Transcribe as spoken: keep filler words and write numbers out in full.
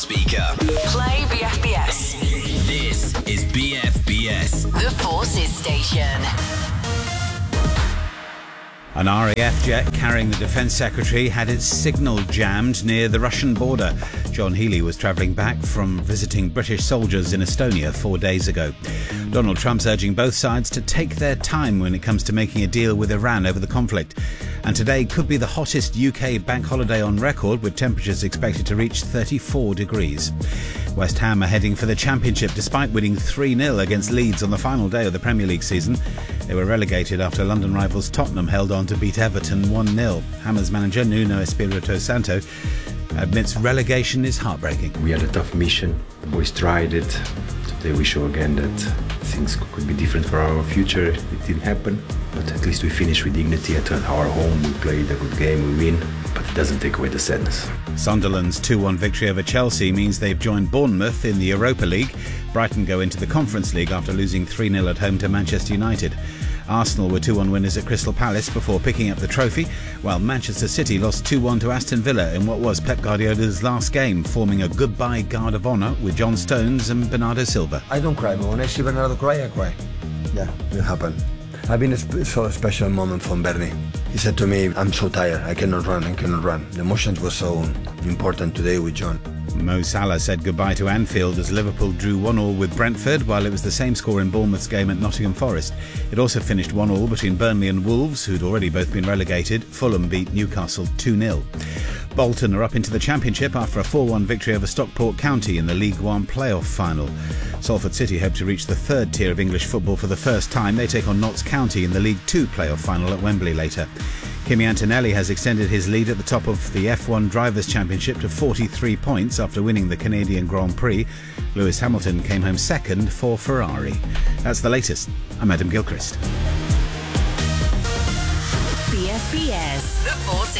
speaker. Play B F B S. This is B F B S. The Forces Station. An R A F jet carrying the Defence Secretary had its signal jammed near the Russian border. John Healey was travelling back from visiting British soldiers in Estonia four days ago. Donald Trump's urging both sides to take their time when it comes to making a deal with Iran over the conflict. And today could be the hottest U K bank holiday on record, with temperatures expected to reach thirty-four degrees. West Ham are heading for the Championship despite winning three nil against Leeds on the final day of the Premier League season. They were relegated after London rivals Tottenham held on to beat Everton one nil. Hammers manager Nuno Espirito Santo admits relegation is heartbreaking. We had a tough mission. The boys tried it. Today we show again that things could be different for our future. It didn't happen, but at least we finished with dignity at our home. We played a good game, we win, but it doesn't take away the sadness. Sunderland's two one victory over Chelsea means they've joined Bournemouth in the Europa League. Brighton go into the Conference League after losing three nil at home to Manchester United. Arsenal were two one winners at Crystal Palace before picking up the trophy, while Manchester City lost two one to Aston Villa in what was Pep Guardiola's last game, forming a goodbye guard of honour with John Stones and Bernardo Silva. I don't cry, but when I see Bernardo cry, I cry. Yeah, it happened. I've been a sp- so special moment from Bernie. He said to me, I'm so tired, I cannot run, I cannot run. The emotions were so important today with John. Mo Salah said goodbye to Anfield as Liverpool drew one all with Brentford, while it was the same score in Bournemouth's game at Nottingham Forest. It also finished one all between Burnley and Wolves, who'd already both been relegated. Fulham beat Newcastle two nil. Bolton are up into the Championship after a four one victory over Stockport County in the League One playoff final. Salford City hope to reach the third tier of English football for the first time. They take on Notts County in the League Two playoff final at Wembley later. Kimi Antonelli has extended his lead at the top of the F one Drivers' Championship to forty-three points after winning the Canadian Grand Prix. Lewis Hamilton came home second for Ferrari. That's the latest. I'm Adam Gilchrist. B F B S. The Forces